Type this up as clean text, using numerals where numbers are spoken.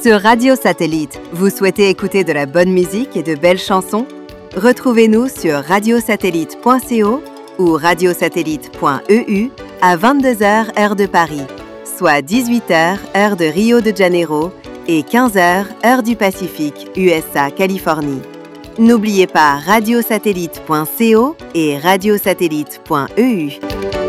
Sur Radio Satellite, vous souhaitez écouter de la bonne musique et de belles chansons? Retrouvez-nous sur radiosatellite.co ou radiosatellite.eu à 22h heure de Paris, soit 18h heure de Rio de Janeiro et 15h heure du Pacifique, USA, Californie. N'oubliez pas radiosatellite.co et radiosatellite.eu.